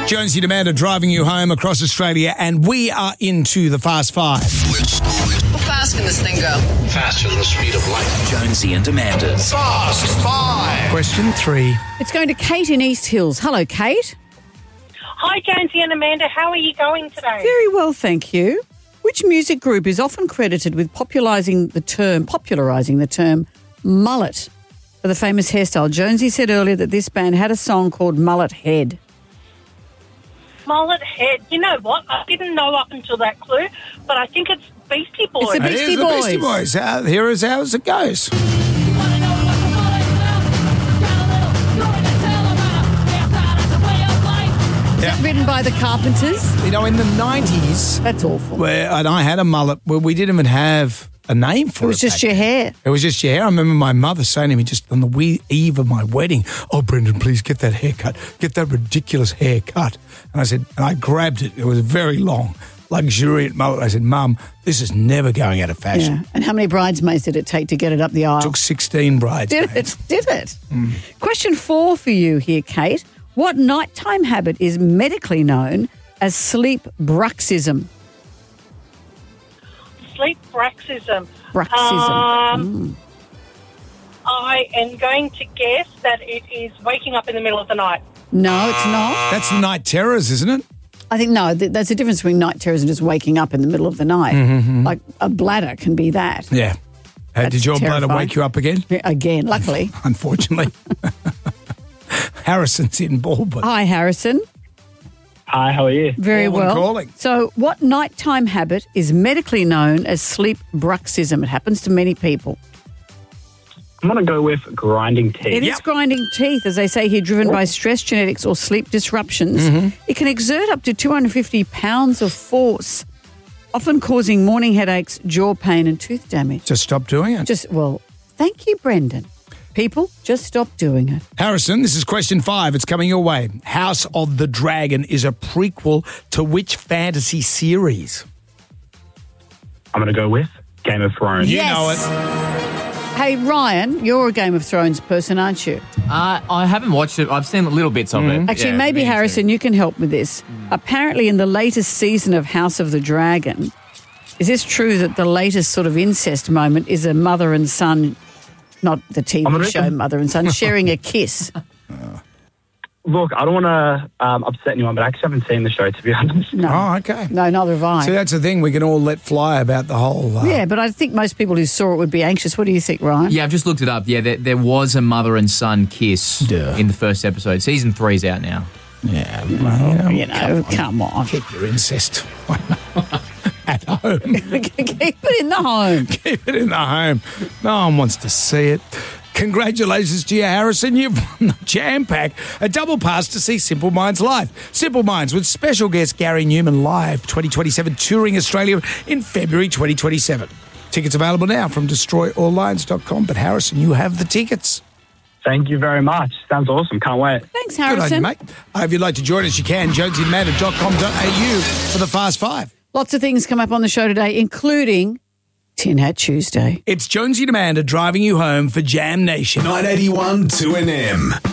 Jonesy and Amanda driving you home across Australia, and we are into the Fast Five. How fast can this thing go? Faster than the speed of light. Jonesy and Amanda's Fast Five. Question 3. It's going to Kate in East Hills. Hello, Kate. Hi, Jonesy and Amanda. How are you going today? Very well, thank you. Which music group is often credited with popularising the term mullet for the famous hairstyle? Jonesy said earlier that this band had a song called Mullet Head. Mullet Head. You know what? I didn't know up until that clue, but I think it's Beastie Boys. It's the It is the Beastie Boys. Here is how it goes. Is that written by the Carpenters? You know, in the 90s, That's awful. and I had a mullet where we didn't even have a name for it. It was just back your then. hair. It was just your hair. I remember my mother saying to me just on the eve of my wedding, "Oh, Brendan, please get that haircut. Get that ridiculous haircut." And I said, and I grabbed it. It was a very long, luxuriant mullet. I said, "Mum, this is never going out of fashion." Yeah. And how many bridesmaids did it take to get it up the aisle? Took 16 bridesmaids. Did it? Question 4 for you here, Kate. What nighttime habit is medically known as sleep bruxism? Sleep bruxism. Bruxism. I am going to guess that it is waking up in the middle of the night. No, it's not. That's the night terrors, isn't it? I think, no, there's a difference between night terrors and just waking up in the middle of the night. Like a bladder can be that. Yeah. That's Did your bladder terrifying. wake you up again? Again, luckily. Unfortunately. Harrison's in Baldwin. Hi, Harrison. Hi, how are you? Very Baldwin well. calling. So what nighttime habit is medically known as sleep bruxism? It happens to many people. I'm going to go with grinding teeth. It is grinding teeth, as they say here, driven by stress, genetics, or sleep disruptions. It can exert up to 250 pounds of force, often causing morning headaches, jaw pain, and tooth damage. Just stop doing it. Thank you, Brendan. People, just stop doing it. Harrison, this is question 5. It's coming your way. House of the Dragon is a prequel to which fantasy series? I'm going to go with Game of Thrones. You know it. Hey, Ryan, you're a Game of Thrones person, aren't you? I haven't watched it. I've seen little bits of it. Actually, Yeah, maybe, me too. Harrison, you can help with this. Apparently, in the latest season of House of the Dragon, is this true that the latest sort of incest moment is a mother and son, not the TV show Mother and Son, sharing a kiss? Look, I don't want to upset anyone, but I actually haven't seen the show, to be honest. No. Oh, okay. No, neither have I. So that's the thing. We can all let fly about the whole... Yeah, but I think most people who saw it would be anxious. What do you think, Ryan? Yeah, I've just looked it up. Yeah, there was a mother and son kiss in the first episode. Season 3's out now. Yeah, well, You know, come on. keep your incest at home. Keep it in the home. Keep it in the home. No one wants to see it. Congratulations to you, Harrison. You've won the Jam Pack, a double pass to see Simple Minds live. Simple Minds with special guest Gary Newman live 2027, touring Australia in February 2027. Tickets available now from destroyalllions.com. But Harrison, you have the tickets. Thank you very much. Sounds awesome. Can't wait. Thanks, Good on you, Harrison. mate. If you'd like to join us, you can. jonesyandamanda.com.au for the Fast Five. Lots of things come up on the show today, including Tin Hat Tuesday. It's Jonesy and Amanda driving you home for Jam Nation. 981 2NM.